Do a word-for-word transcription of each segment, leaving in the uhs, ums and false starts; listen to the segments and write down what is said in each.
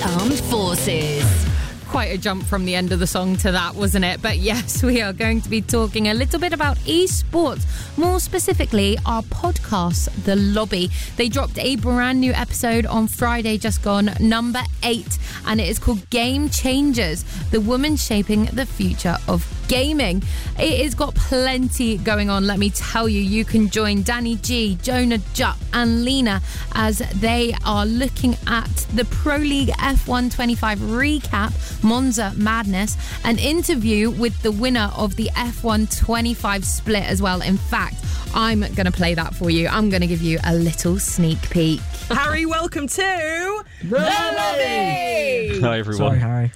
Armed Forces. Quite a jump from the end of the song to that, wasn't it? But yes, we are going to be talking a little bit about esports. More specifically, our podcast, The Lobby. They dropped a brand new episode on Friday, just gone, number eight, and it is called Game Changers, the woman shaping the future of gaming. It has got plenty going on, let me tell you. You can join Danny G, Jonah Jupp and Lena as they are looking at the Pro League F one twenty-five recap, Monza Madness, an interview with the winner of the F one twenty-five split as well. In fact, I'm going to play that for you. I'm going to give you a little sneak peek. Harry, welcome to The Lobby! Hi, everyone. Sorry, Harry.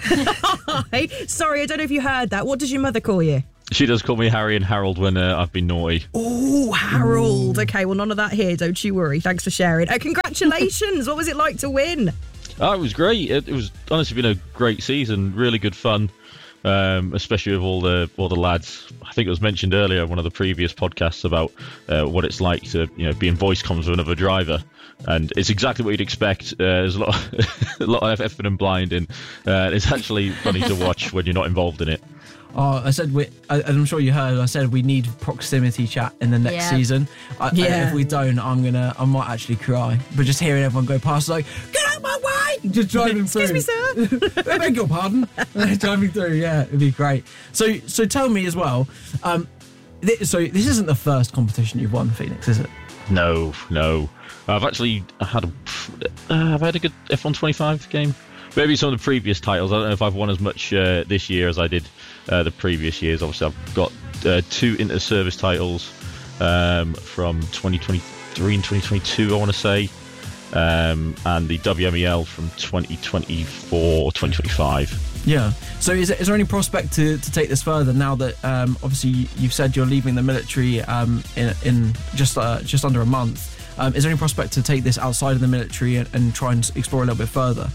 Hi. Sorry, I don't know if you heard that. What does your mother call you? She does call me Harry and Harold when uh, I've been naughty. Oh, Harold. Okay, well, none of that here. Don't you worry. Thanks for sharing. Uh, congratulations. What was it like to win? Oh, it was great. It, it was honestly been a great season. Really good fun, um, especially with all the all the lads. I think it was mentioned earlier in one of the previous podcasts about uh, what it's like to you know be in voice comms with another driver, and it's exactly what you'd expect. Uh, there's a lot, of, a lot of effing and blinding. Uh, it's actually funny to watch when you're not involved in it. Oh, I said, we, I, I'm sure you heard, I said we need proximity chat in the next Yeah. season. I, Yeah. I, if we don't, I'm going to, I might actually cry. But just hearing everyone go past, like, get out my way! Just driving through. Excuse me, sir. I beg your pardon. Driving through, yeah, it'd be great. So, so tell me as well, um, th- so this isn't the first competition you've won, Phoenix, is it? No, no. I've actually had a, uh, I've had a good F one twenty-five game. Maybe some of the previous titles. I don't know if I've won as much uh, this year as I did uh, the previous years. Obviously, I've got uh, two inter-service titles um, from twenty twenty-three and twenty twenty-two, I want to say, um, and the W M E L from twenty twenty-four or twenty twenty-five. Yeah. So is, it, is there any prospect to, to take this further now that um, obviously you've said you're leaving the military um, in, in just uh, just under a month? Um, is there any prospect to take this outside of the military and, and try and explore a little bit further?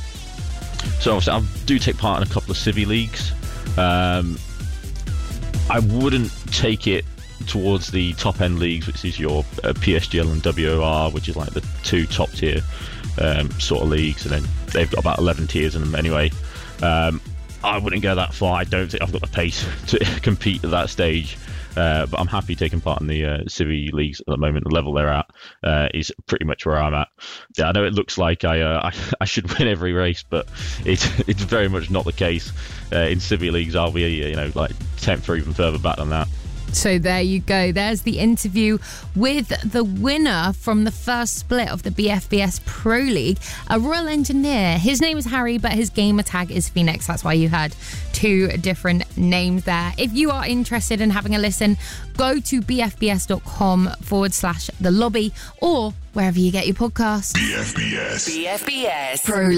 So obviously, I do take part in a couple of civvy leagues. Um, I wouldn't take it towards the top end leagues, which is your uh, P S G L and W O R, which is like the two top tier um, sort of leagues, and then they've got about eleven tiers in them anyway. Um, I wouldn't go that far. I don't think I've got the pace to compete at that stage. Uh, but I'm happy taking part in the uh, civvy leagues at the moment. The level they're at uh, is pretty much where I'm at. Yeah, I know it looks like I uh, I, I should win every race, but it's it's very much not the case. Uh, in civvy leagues, I'll be you know like tenth or even further back than that. So there you go. There's the interview with the winner from the first split of the B F B S Pro League, a Royal Engineer. His name is Harry, but his gamer tag is Phoenix. That's why you heard two different names there. If you are interested in having a listen, go to bfbs.com forward slash the lobby or wherever you get your podcasts. B F B S Pro